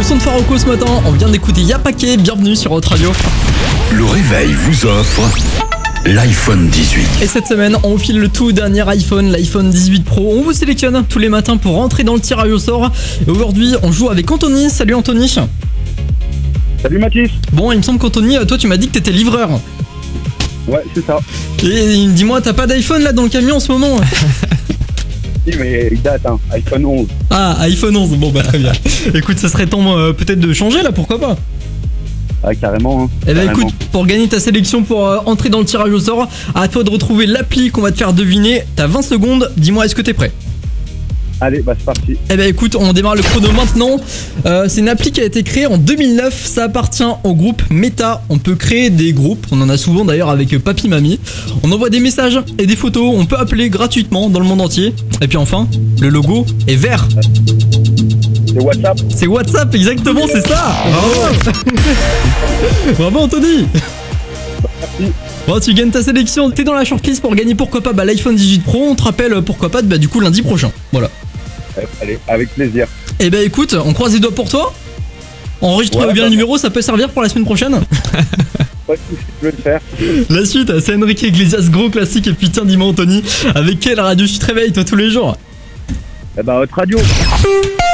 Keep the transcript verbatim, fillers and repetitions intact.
son de Faroco ce matin, on vient d'écouter Yapake, bienvenue sur Hot Radio. Le réveil vous offre l'iPhone dix-huit. Et cette semaine, on vous file le tout dernier iPhone, l'iPhone dix-huit Pro. On vous sélectionne tous les matins pour rentrer dans le tirage au sort. Et aujourd'hui, on joue avec Anthony. Salut Anthony. Salut Mathis. Bon, il me semble qu'Anthony, toi tu m'as dit que t'étais livreur. Ouais, c'est ça. Et dis-moi, t'as pas d'iPhone là dans le camion en ce moment? Si, mais il date, hein. iPhone onze. Ah, iPhone onze, bon bah très bien. Écoute, ça serait temps euh, peut-être de changer là, pourquoi pas? Ah, carrément, hein. Eh ben Carrément. écoute, pour gagner ta sélection pour euh, entrer dans le tirage au sort, à toi de retrouver l'appli qu'on va te faire deviner. T'as vingt secondes, dis-moi, est-ce que t'es prêt? Allez, bah c'est parti. Eh ben écoute, on démarre le chrono maintenant. Euh, c'est une appli qui a été créée en deux mille neuf, ça appartient au groupe Meta. On peut créer des groupes, on en a souvent d'ailleurs avec Papy Mamie. On envoie des messages et des photos, on peut appeler gratuitement dans le monde entier. Et puis enfin, le logo est vert. C'est WhatsApp. C'est WhatsApp, exactement, c'est ça. Bravo. Bravo Anthony. Merci. Bon, tu gagnes ta sélection, t'es dans la shortlist pour gagner pourquoi pas bah, l'iPhone dix-huit Pro. On te rappelle pourquoi pas bah, du coup lundi prochain. Voilà. Allez, avec plaisir. Et bah écoute, on croise les doigts pour toi. Enregistre Ouais, bien bah, le numéro, ça peut servir pour la semaine prochaine. Pas de soucis, je vais le faire. La suite, c'est Enrique Iglesias, gros classique. Et puis tiens, dis-moi Anthony, avec quelle radio tu te réveilles toi tous les jours? Eh bah, votre radio.